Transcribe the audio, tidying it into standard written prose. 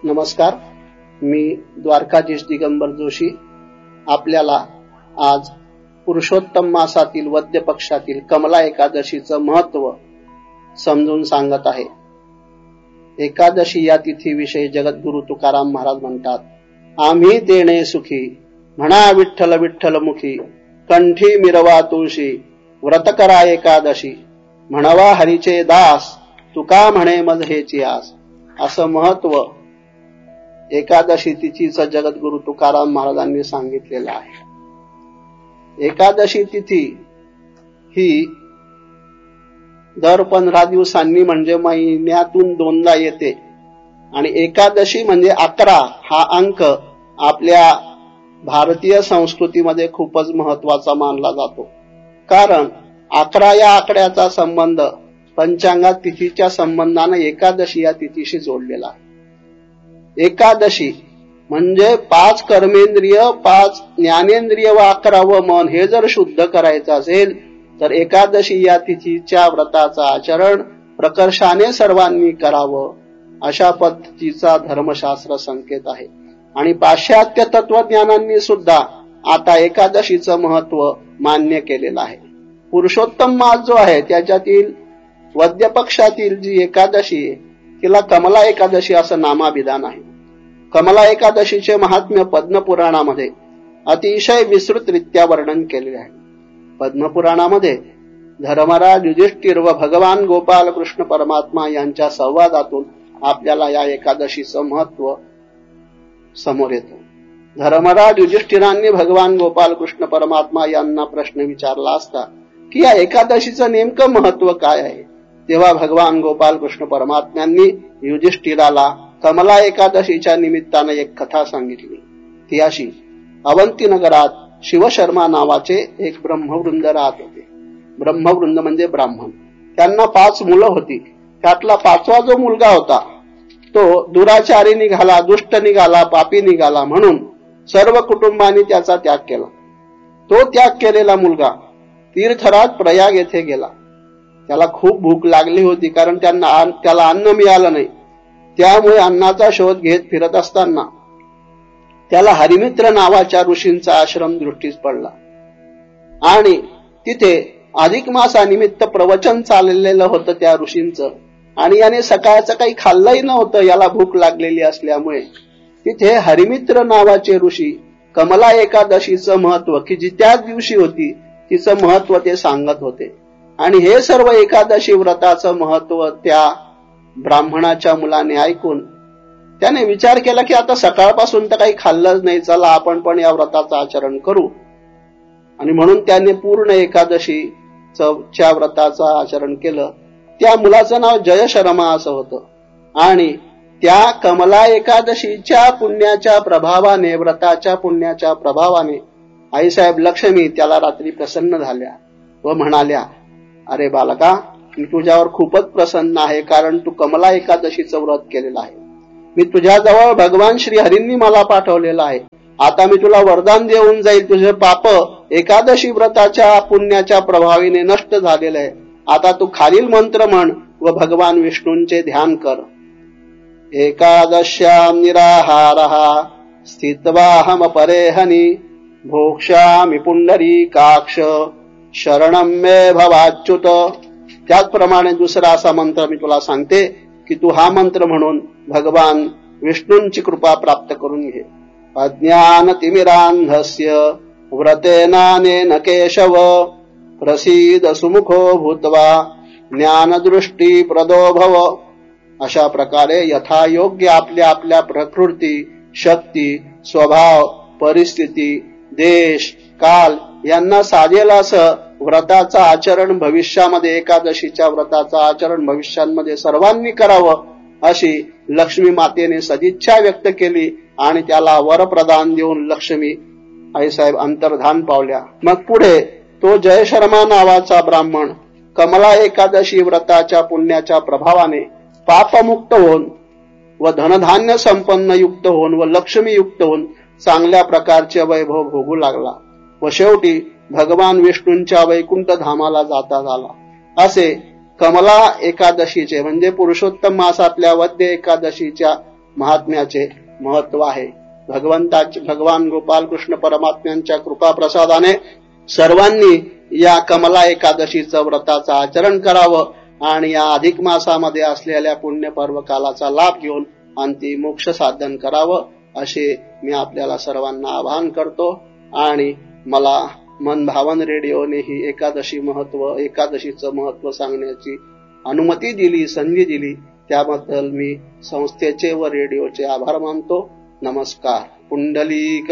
नमस्कार, मी द्वारकाधीश दिगंबर जोशी आपल्याला आज पुरुषोत्तम मासातील वद्य पक्षातील कमला एकादशीचं महत्व समजून सांगत आहे. एकादशी या तिथीविषयी जगद्गुरु तुकाराम महाराज म्हणतात, आम्ही तेणे सुखी म्हणा विठ्ठल विठ्ठल मुखी, कंठी मिरवा तुळशी व्रत करा एकादशी, म्हणवा हरीचे दास तुका म्हणे मज हेची आस. असं महत्व एकादशी तिथीचं जगद्गुरु तुकाराम महाराजांनी सांगितलेलं आहे. एकादशी तिथी ही दर 15 दिवसांनी म्हणजे महिन्यातून 2दा येते आणि एकादशी म्हणजे 11 हा अंक आपल्या भारतीय संस्कृतीमध्ये खूपच महत्वाचा मानला जातो. कारण 11 या आकड्याचा संबंध पंचांगात तिथीच्या संबंधाने एकादशी या तिथीशी जोडलेला आहे. एकादशी म्हणजे 5 कर्मेंद्रिय, 5 ज्ञानेंद्रिय व 11 मन हे जर शुद्ध करायचं असेल तर एकादशी या तिथीच्या व्रताचं आचरण प्रकर्षाने सर्वांनी करावं, अशा पद्धतीचा धर्मशास्त्र संकेत आहे. आणि पाश्चात्य तत्वज्ञानांनी सुद्धा आता एकादशीचं महत्व मान्य केलेलं आहे. पुरुषोत्तम मास जो आहे त्याच्यातील वद्य पक्षातील जी एकादशी आहे तिला कमला एकादशी असं नामाभिधान आहे. कमला एकादशीचे महात्म्य पद्मपुराणामध्ये अतिशय विस्तृतरित्या वर्णन केलेले आहे. पद्मपुराणामध्ये धर्मराज युधिष्ठिर व भगवान गोपाल कृष्ण परमात्मा यांच्या संवादातून आपल्याला या एकादशीचं महत्व समोर येतं. धर्मराज युधिष्ठिरांनी भगवान गोपाल कृष्ण परमात्मा यांना प्रश्न विचारला असता की या एकादशीचं नेमकं महत्व काय आहे, तेव्हा भगवान गोपाल कृष्ण परमात्म्यांनी युधिष्ठिराला कमला एकादशीच्या निमित्तानं एक कथा सांगितली. ती अशी, अवंती नगरात शिवशर्मा नावाचे एक ब्रह्मवृंद राहत होते. ब्रह्मवृंद म्हणजे ब्राह्मण. त्यांना 5 मुलं होती. त्यातला 5वा जो मुलगा होता तो दुराचारी निघाला, दुष्ट निघाला, पापी निघाला म्हणून सर्व कुटुंबांनी त्याचा त्याग केला. तो त्याग केलेला मुलगा तीर्थराज प्रयाग येथे गेला. त्याला खूप भूक लागली होती कारण त्याला अन्न मिळालं नाही. त्यामुळे अन्नाचा शोध घेत फिरत असताना त्याला हरिमित्र नावाच्या ऋषींचा आश्रम दृष्टीस पडला आणि तिथे अधिक मासानिमित्त प्रवचन चाललेलं होतं त्या ऋषींचं. आणि याने सकाळचं काही खाल्लंही नव्हतं, याला भूक लागलेली असल्यामुळे. तिथे हरिमित्र नावाचे ऋषी कमला एकादशीचं महत्व की जी त्याच दिवशी होती तिचं महत्व ते सांगत होते. आणि हे सर्व एकादशी व्रताचं महत्व त्या ब्राह्मणाच्या मुलाने ऐकून त्याने विचार केला की आता सकाळपासून तर काही खाल्लंच नाही, चला आपण पण या व्रताचं आचरण करू. आणि म्हणून त्याने पूर्ण एकादशीच्या व्रताचं आचरण केलं. त्या मुलाचं नाव जयशर्मा असं होतं. आणि त्या कमला एकादशीच्या पुण्याच्या प्रभावाने, व्रताच्या पुण्याच्या प्रभावाने आईसाहेब लक्ष्मी त्याला रात्री प्रसन्न झाल्या व म्हणाल्या, अरे बालका, मी तुझ्यावर खूपच प्रसन्न आहे कारण तू कमला एकादशीचं व्रत केलेलं आहे. मी तुझ्याजवळ भगवान श्री हरींनी मला पाठवलेलं आहे. आता मी तुला वरदान देऊन जाईल. तुझे पाप एकादशी व्रताच्या पुण्याच्या प्रभावाने नष्ट झालेले आहे. आता तू खालील मंत्र म्हण व भगवान विष्णूंचे ध्यान कर. एकादश्याम निराहारः स्थित्वाहम परेहनी भोक्ष्यामि पुंडरीकाक्ष शरणं मे भवाच्युत. त्याचप्रमाणे दुसरा असा मंत्र मी तुला सांगते की तू हा मंत्र म्हणून भगवान विष्णूंची कृपा प्राप्त करून घे. अज्ञान तिमिरांधस्य व्रतेनानेन केशव प्रसीद सुमुखो भूत्वा ज्ञानदृष्टी प्रदो भव. अशा प्रकारे यथायोग्य आपल्या आपल्या प्रकृती, शक्ती, स्वभाव, परिस्थिती, देश, काल यांना साधेल असं व्रताचं आचरण भविष्यामध्ये, एकादशीच्या व्रताचं आचरण भविष्यामध्ये सर्वांनी करावं अशी लक्ष्मी मातेने सदिच्छा व्यक्त केली आणि त्याला वरप्रदान देऊन लक्ष्मी आईसाहेब अंतर्धान पावल्या. मग पुढे तो जयशर्मा नावाचा ब्राह्मण कमला एकादशी व्रताच्या पुण्याच्या प्रभावाने पापमुक्त होऊन व धनधान्य संपन्न युक्त होऊन व लक्ष्मी युक्त होऊन चांगल्या प्रकारचे वैभव भोगू लागला व शेवटी भगवान विष्णूंच्या वैकुंठ धामाला जाता झाला. असे कमला एकादशीचे म्हणजे पुरुषोत्तम मासातल्या वद्य एकादशीच्या महात्म्याचे महत्व आहे. भगवान गोपालकृष्ण परमात्म्यांच्या कृपा प्रसादाने सर्वांनी या कमला एकादशीचं व्रताचं आचरण करावं आणि या अधिक मासामध्ये असलेल्या पुण्य पर्व कालाचा लाभ घेऊन अंतिम मोक्ष साधन करावं असे मी आपल्याला सर्वांना आवाहन करतो. आणि मला मनभावन रेडिओने ही एकादशीचं महत्व सांगण्याची अनुमती दिली, संधी दिली, त्याबद्दल मी संस्थेचे व रेडिओचे आभार मानतो. नमस्कार. पुंडलिक